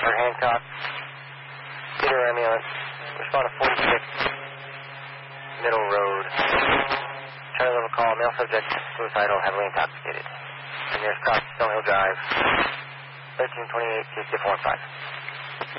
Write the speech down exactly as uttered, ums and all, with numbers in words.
or Hancock. Peter ambulance. Respond to forty-six Middle Road. Charlie level call. Male subject suicidal, heavily intoxicated. The nearest cop, Stonehill Drive. thirteen twenty-eight, T C four five.